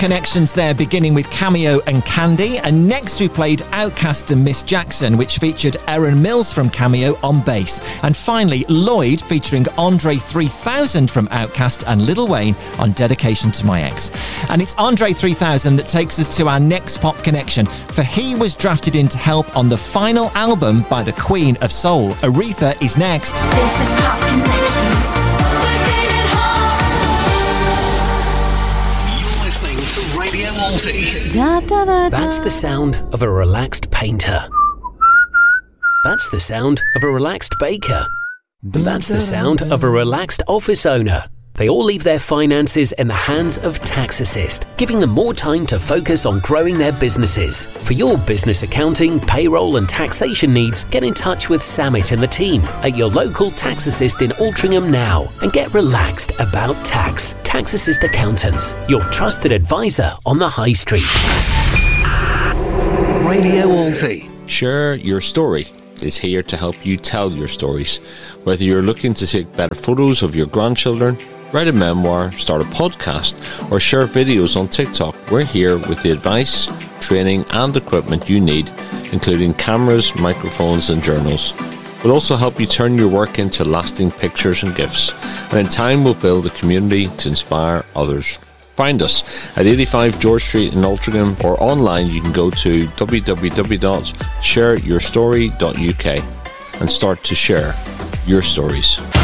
connections there, beginning with Cameo and Candy. And next we played Outcast and Miss Jackson, which featured Aaron Mills from Cameo on bass. And finally, Lloyd featuring Andre 3000 from Outcast and Lil Wayne on Dedication to My Ex. And it's Andre 3000 that takes us to our next pop connection, for he was drafted in to help on the final album by the Queen of Soul. Aretha is next. This is Pop Connections. You're listening to Radio Multi. That's the sound of a relaxed painter. That's the sound of a relaxed baker. And that's the sound of a relaxed office owner. They all leave their finances in the hands of Tax Assist, giving them more time to focus on growing their businesses. For your business accounting, payroll and taxation needs, get in touch with Samit and the team at your local Tax Assist in Altrincham now and get relaxed about tax. Tax Assist Accountants, your trusted advisor on the high street. Radio Alti. Share Your Story is here to help you tell your stories. Whether you're looking to take better photos of your grandchildren, write a memoir, start a podcast, or share videos on TikTok, we're here with the advice, training and equipment you need, including cameras, microphones and journals. We'll also help you turn your work into lasting pictures and gifts, and in time we'll build a community to inspire others. Find us at 85 George Street in Altrincham, or online you can go to www.shareyourstory.uk and start to share your stories.